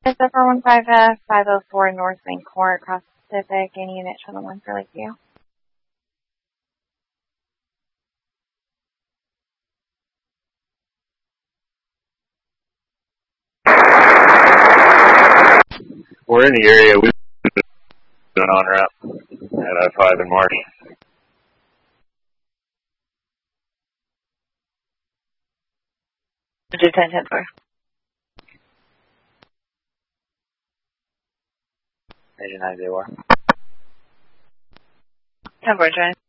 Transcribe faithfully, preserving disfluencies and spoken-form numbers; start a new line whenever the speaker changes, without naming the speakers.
It's a four one five F, five oh four North Main Court, across Pacific, any unit channel one for Lakeview.
We're in the area. We've been on route at I five in Marsh.
Digit ten ten four.
Agent nine zero.
ten four, Giant.